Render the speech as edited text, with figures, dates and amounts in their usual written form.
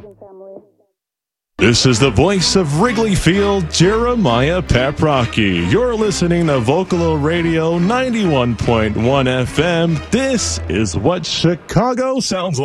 This is the voice of Wrigley Field, Jeremiah Paprocki. You're listening to Vocalo Radio 91.1 FM. This is what Chicago sounds like.